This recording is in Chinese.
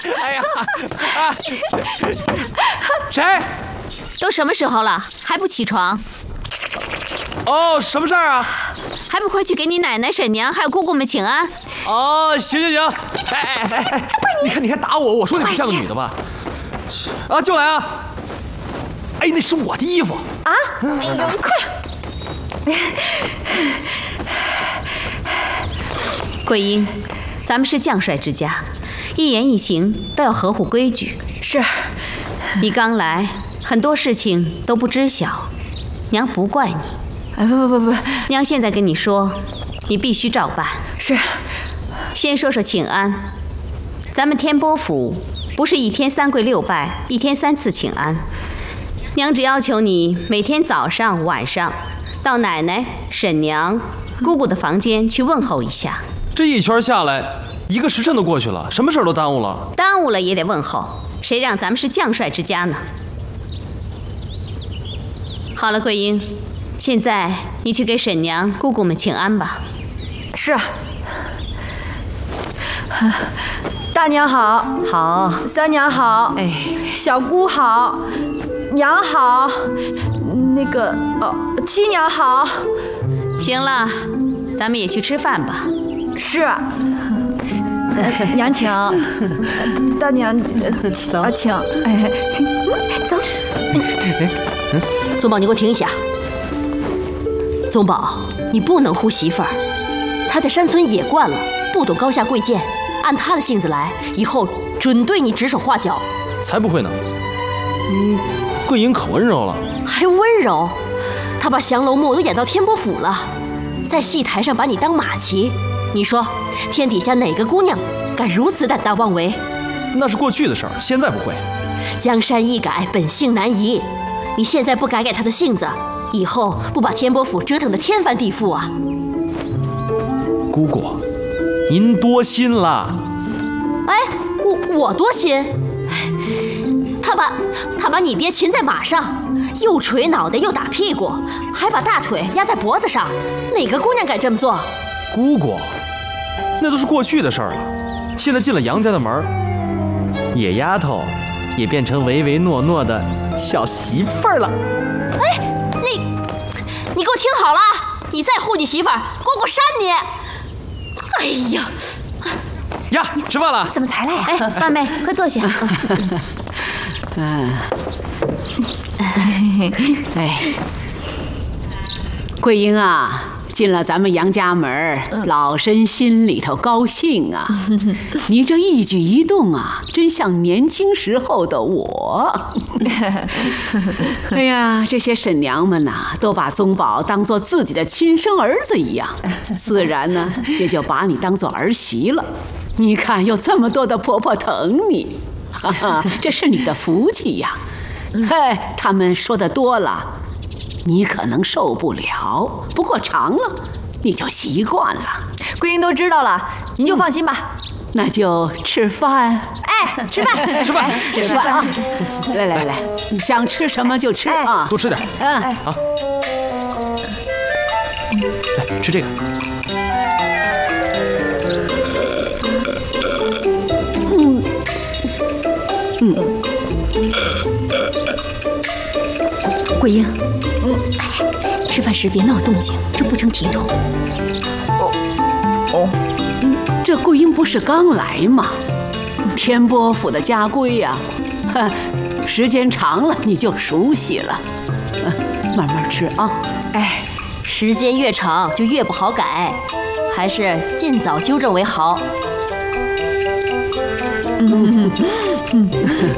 哎呀，谁？ 都什么时候了，还不起床？ 哦，什么事儿啊？ 还不快去给你奶奶、婶娘还有姑姑们请安？ 哦，行。哎，你看打我，我说你不像个女的吧？啊，就来啊！哎，那是我的衣服啊！哎呦，快！ 桂英，咱们是将帅之家，一言一行都要合乎规矩。 是。 你刚来，很多事情都不知晓，娘不怪你。 哎，不， 娘现在跟你说，你必须照办。 是。 先说说请安，咱们天波府不是1天3跪6拜，1天3次请安。娘只要求你每天早上、晚上到奶奶、婶娘、姑姑的房间去问候一下。 这一圈下来，1个时辰都过去了，什么事儿都耽误了。 耽误了也得问候，谁让咱们是将帅之家呢？好了，桂英，现在你去给婶娘、姑姑们请安吧。 是。大娘好。 好。 三娘好。 哎， 小姑好。娘好。那个七娘好。 行了，咱们也去吃饭吧。 是。娘请。大娘请。哎，走。 宗宝，你给我停一下。宗宝，你不能护媳妇儿，她在山村野惯了，不懂高下贵贱，按她的性子来，以后准对你指手画脚。 才不会呢。桂英可温柔了。 还温柔？她把降龙木都演到天波府了，在戏台上把你当马骑，你说天底下哪个姑娘敢如此胆大妄为？ 那是过去的事儿，现在不会。 江山易改，本性难移。你现在不改她的性子，以后不把天波府折腾得天翻地覆啊！ 姑姑，您多心了。 哎，我多心？他把你爹擒在马上，又捶脑袋又打屁股，还把大腿压在脖子上，哪个姑娘敢这么做？ 姑姑，那都是过去的事儿了。现在进了杨家的门，野丫头也变成唯唯诺诺的小媳妇儿了。 哎，你给我听好了，你再护你媳妇儿，姑姑扇你！哎呀， 呀，吃饭了？ 怎么才来呀？ 哎，八妹，快坐下。 哎，桂英啊，进了咱们杨家门，老身心里头高兴啊。你这一举一动啊，真像年轻时候的我。哎呀，这些婶娘们呐，都把宗宝当作自己的亲生儿子一样，自然呢也就把你当作儿媳了。你看，有这么多的婆婆疼你，哈哈，这是你的福气呀。嘿，他们说的多了，你可能受不了，不过尝了你就习惯了。 桂英都知道了，您就放心吧。 那就吃饭。 哎，吃饭， 吃饭， 吃饭啊！来，你想吃什么就吃啊， 多吃点。好，来吃这个。 桂英，吃饭时别闹动静，这不成体统。 这桂英不是刚来吗？天波府的家规呀，时间长了你就熟悉了。慢慢吃啊。 哎，时间越长就越不好改，还是尽早纠正为好。